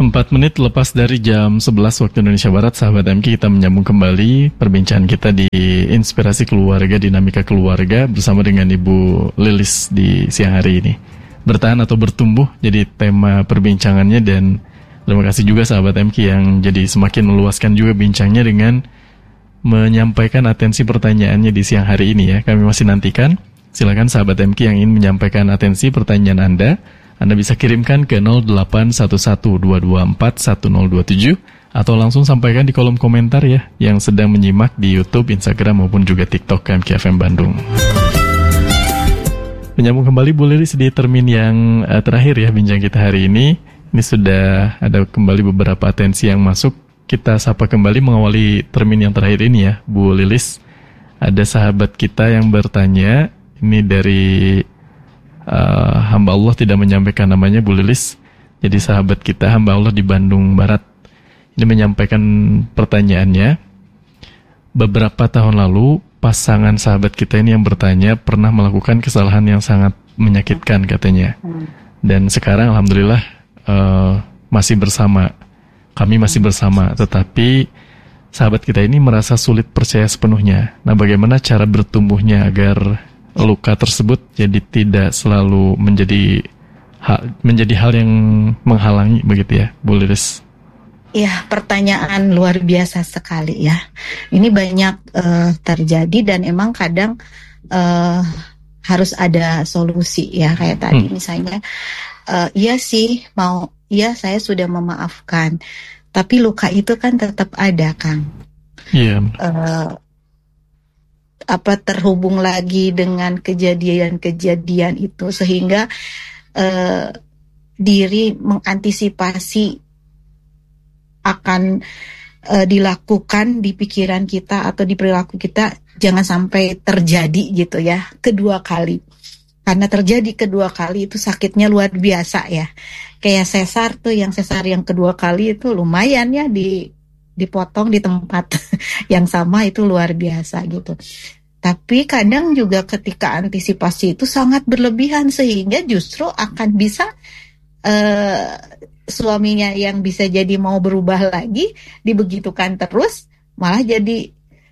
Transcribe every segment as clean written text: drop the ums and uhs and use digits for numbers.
4 menit lepas dari jam 11 waktu Indonesia Barat, sahabat MK, kita menyambung kembali perbincangan kita di Inspirasi Keluarga, Dinamika Keluarga bersama dengan Ibu Lilis di siang hari ini. Bertahan atau bertumbuh jadi tema perbincangannya, dan terima kasih juga sahabat MK yang jadi semakin meluaskan juga bincangnya dengan menyampaikan atensi pertanyaannya di siang hari ini ya. Kami masih nantikan. Silakan sahabat MK yang ingin menyampaikan atensi pertanyaan Anda bisa kirimkan ke 081122410027 atau langsung sampaikan di kolom komentar ya yang sedang menyimak di YouTube, Instagram maupun juga TikTok KMK FM Bandung. Menyambung kembali Bu Lilis di termin yang terakhir ya bincang kita hari ini. Ini sudah ada kembali beberapa atensi yang masuk. Kita sapa kembali mengawali termin yang terakhir ini ya Bu Lilis. Ada sahabat kita yang bertanya, ini dari hamba Allah, tidak menyampaikan namanya Bu Lilis. Jadi sahabat kita hamba Allah di Bandung Barat ini menyampaikan pertanyaannya. Beberapa tahun lalu pasangan sahabat kita ini yang bertanya pernah melakukan kesalahan yang sangat menyakitkan katanya. Dan sekarang alhamdulillah masih bersama. Kami masih bersama, tetapi sahabat kita ini merasa sulit percaya sepenuhnya. Nah, bagaimana cara bertumbuhnya agar luka tersebut jadi tidak selalu menjadi hal yang menghalangi begitu ya, Bu Lilis? Ya, pertanyaan luar biasa sekali ya. Ini banyak terjadi dan emang kadang harus ada solusi ya, kayak tadi misalnya iya sih saya sudah memaafkan, tapi luka itu kan tetap ada, Kang. Iya. Terhubung lagi dengan kejadian-kejadian itu sehingga diri mengantisipasi akan dilakukan di pikiran kita atau di perilaku kita jangan sampai terjadi gitu ya kedua kali. Karena terjadi kedua kali itu sakitnya luar biasa ya. Kayak sesar yang kedua kali itu lumayan ya dipotong di tempat yang sama, itu luar biasa gitu. Tapi kadang juga ketika antisipasi itu sangat berlebihan sehingga justru akan bisa suaminya yang bisa jadi mau berubah lagi dibegitukan terus, malah jadi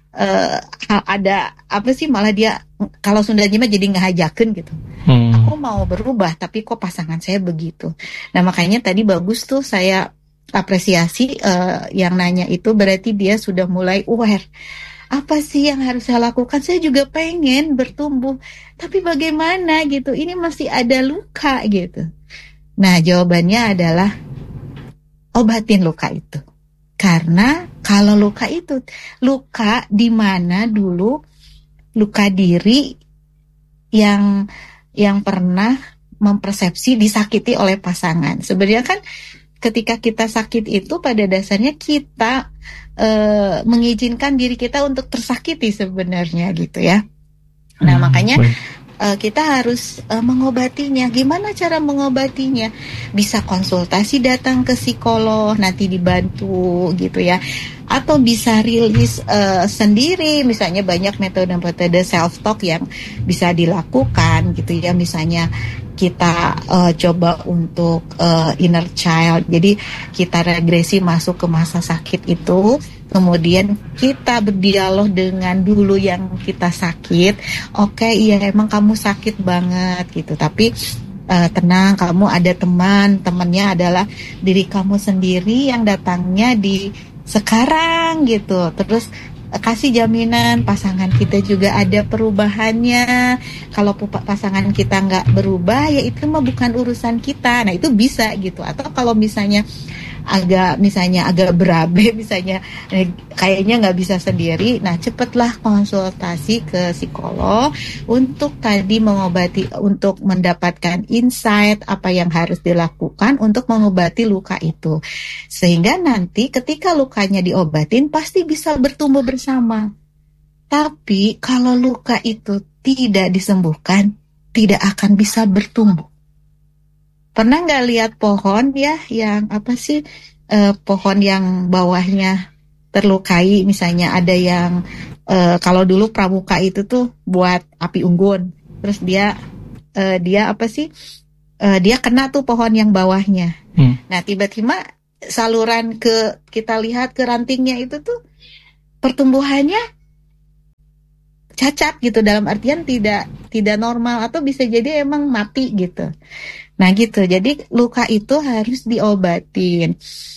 malah dia kalau Sundanya mah jadi ngehajakeun gitu. Aku mau berubah tapi kok pasangan saya begitu. Nah makanya tadi bagus tuh saya apresiasi yang nanya itu, berarti dia sudah mulai aware. Apa sih yang harus saya lakukan? Saya juga pengen bertumbuh, tapi bagaimana gitu? Ini masih ada luka gitu. Nah, jawabannya adalah obatin luka itu. Karena kalau luka itu, luka di mana dulu luka diri yang pernah mempersepsi disakiti oleh pasangan. Sebenarnya kan ketika kita sakit itu pada dasarnya kita mengizinkan diri kita untuk tersakiti sebenarnya gitu ya. Nah makanya kita harus mengobatinya. Gimana cara mengobatinya? Bisa konsultasi, datang ke psikolog, nanti dibantu gitu ya. Atau bisa rilis sendiri, misalnya banyak metode-metode self-talk yang bisa dilakukan gitu ya. Misalnya kita coba untuk inner child, jadi kita regresi masuk ke masa sakit itu, kemudian kita berdialog dengan dulu yang kita sakit. Oke, iya emang kamu sakit banget gitu, tapi tenang, kamu ada temannya adalah diri kamu sendiri yang datangnya di sekarang gitu. Terus kasih jaminan pasangan kita juga ada perubahannya. Kalau pasangan kita nggak berubah, ya itu mah bukan urusan kita. Nah itu bisa gitu. Atau kalau misalnya agak berabe, misalnya kayaknya nggak bisa sendiri, nah cepatlah konsultasi ke psikolog untuk tadi mengobati, untuk mendapatkan insight apa yang harus dilakukan untuk mengobati luka itu, sehingga nanti ketika lukanya diobatin pasti bisa bertumbuh bersama. Tapi kalau luka itu tidak disembuhkan, tidak akan bisa bertumbuh. Pernah nggak lihat pohon ya yang pohon yang bawahnya terlukai, misalnya ada yang kalau dulu pramuka itu tuh buat api unggun, terus dia dia kena tuh pohon yang bawahnya. Nah tiba-tiba saluran kita lihat ke rantingnya itu tuh pertumbuhannya cacat gitu, dalam artian tidak normal atau bisa jadi emang mati gitu. Nah gitu, jadi luka itu harus diobatin.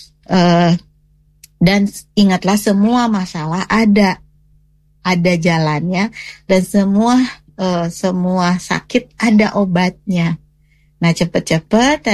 Dan ingatlah, semua masalah ada jalannya, dan semua sakit ada obatnya. Nah cepet-cepet